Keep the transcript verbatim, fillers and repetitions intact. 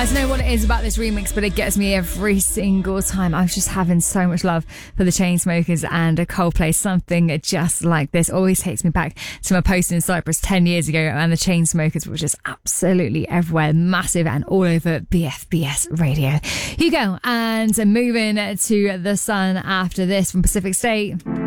I don't know what it is about this remix, but it gets me every single time. I was just having so much love for the Chainsmokers and a Coldplay. Something just like this always takes me back to my post in Cyprus ten years ago, and the Chainsmokers were just absolutely everywhere, massive and all over B F B S radio. Here you go, and moving to The Sun after this from Pacific State.